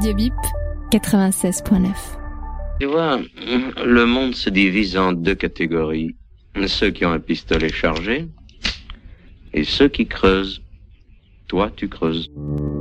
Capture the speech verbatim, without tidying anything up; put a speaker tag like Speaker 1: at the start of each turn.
Speaker 1: Radio Bip, quatre-vingt-seize point neuf.
Speaker 2: Tu vois, le monde se divise en deux catégories. Ceux qui ont un pistolet chargé et ceux qui creusent. Toi, tu creuses.